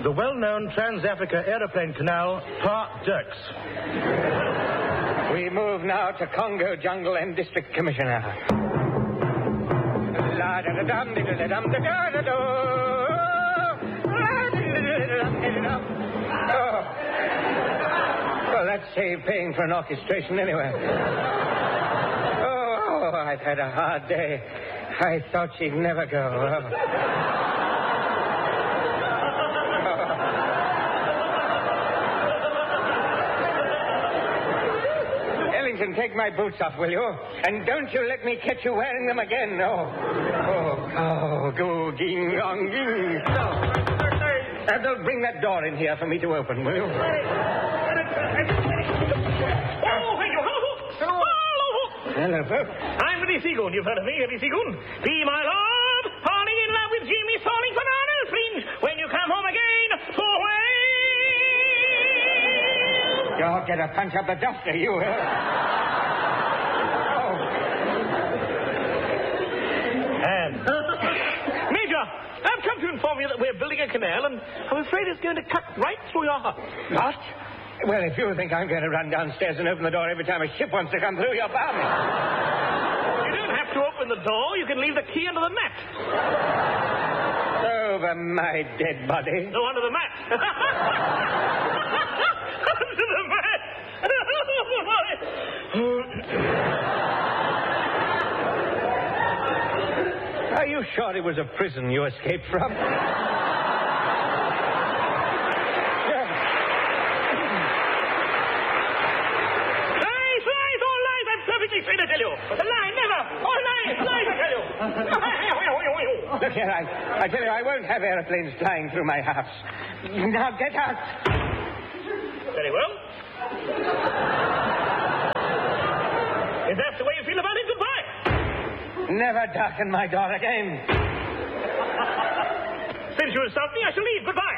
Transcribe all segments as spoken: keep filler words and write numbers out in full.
the well-known Trans-Africa Aeroplane Canal, Park Dirks. We move now to Congo Jungle and District Commissioner. La da da dum da da dum da da da do. Oh. Well, that's saved paying for an orchestration anyway. Oh, I've had a hard day. I thought she'd never go. Oh. Ellington, take my boots off, will you? And don't you let me catch you wearing them again. Oh, oh, oh, go, ging, gong, ging. No. Uh, they'll bring that door in here for me to open, will you? Oh, thank you. Hello. Hello, folks. I'm Eddie Seagoon. You've heard of me, Eddie Seagoon. Be my lord, falling in love with Jimmy, falling for Arnold Fringe. When you come home again, farewell. You'll get a punch up the duster, you will. Oh. And, Major, I've come to inform you that we're building a canal, and I'm afraid it's going to cut right through your heart. What? Well, if you think I'm going to run downstairs and open the door every time a ship wants to come through, you're balmy. You don't have to open the door. You can leave the key under the mat. Over my dead body. No, under the mat. Under the mat. Are you sure it was a prison you escaped from? I tell you. Lie, never. Oh, lies, lies, I tell you. Look here, I, I tell you, I won't have airplanes flying through my house. Now get out. Very well. If that's the way you feel about it, goodbye. Never darken my door again. Since you have stopped me, I shall leave. Goodbye.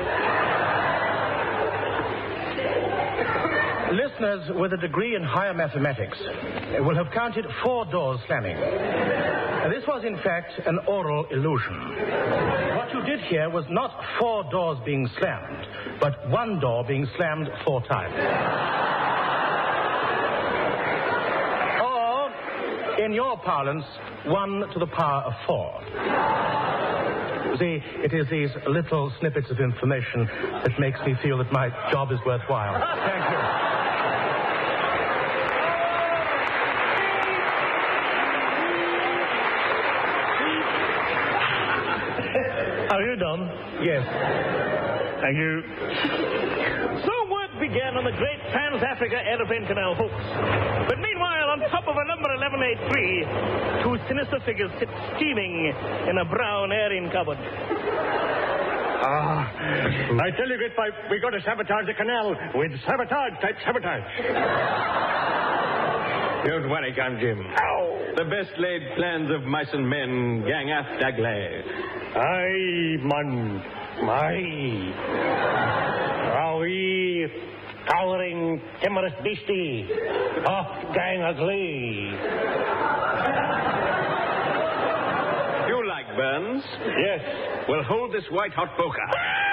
Listeners with a degree in higher mathematics will have counted four doors slamming. This was, in fact, an oral illusion. What you did hear was not four doors being slammed, but one door being slammed four times. Or, in your parlance, one to the power of four. See, it is these little snippets of information that makes me feel that my job is worthwhile. Thank you. Are you done? Yes. Thank you. So work began on the great Trans-Africa Aeroplane Canal, folks. But meanwhile, on top of a number eleven eighty-three, two sinister figures sit steaming in a brown airing cupboard. Ah, I tell you, Great Pipe, we got to sabotage the canal with sabotage-type sabotage. Don't worry, Count Jim. Ow! The best laid plans of mice and men gang aft agley. Aye, man. Aye. Are we towering, timorous beastie? Off gang ugly. You like Burns? Yes. Well, hold this white-hot poker.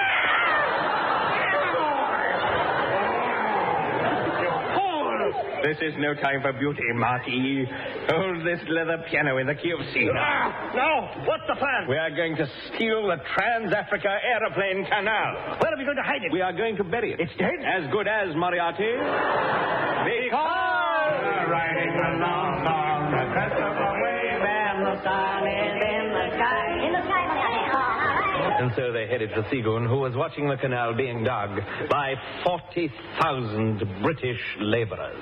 This is no time for beauty, Marty. Hold this leather piano in the key of C. Ah, no, what's the plan? We are going to steal the Trans-Africa Aeroplane Canal. Where are we going to hide it? We are going to bury it. It's dead? As good as Moriarty. Because we're riding along on the crest of a wave and the sun is in the sky. In the sky, Moriarty. And so they headed for Seagoon, who was watching the canal being dug by forty thousand British laborers.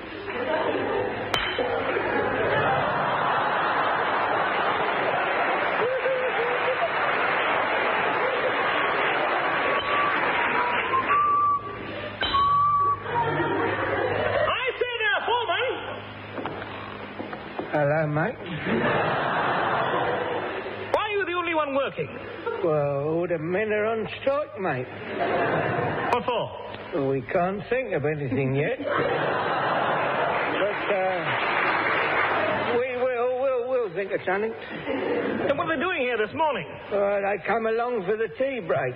I say there, foreman. Hello, mate. Why are you the only one working? Well, the men are on strike, mate. What for? Well, we can't think of anything yet. But, uh, we will, we'll, we'll think think of something. And what are they doing here this morning? Oh, they come along for the tea break.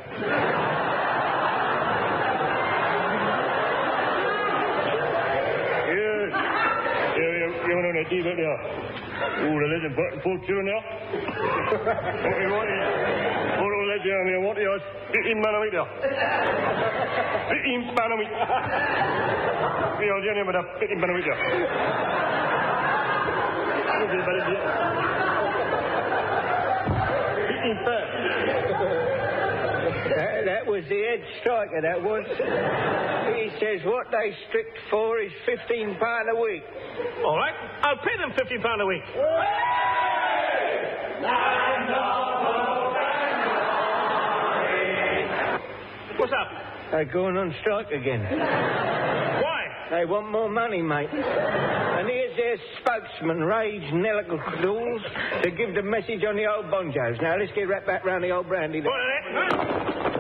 You want to tea break there? Oh, the legend folk children there. What you want? What do legend there? What you fifteen man a week there? Fifteen man a week. We are dealing with a fifteen man a week there. Fifteen man. That, that was the head striker, that was. He says what they strict for is fifteen pound a week. All right, I'll pay them fifteen pound a week. What's up? They're going on strike again. Why? They want more money, mate. And here's their spokesman, Rage Nellicles, to give the message on the old bonjos. Now, let's get right back round the old brandy. What,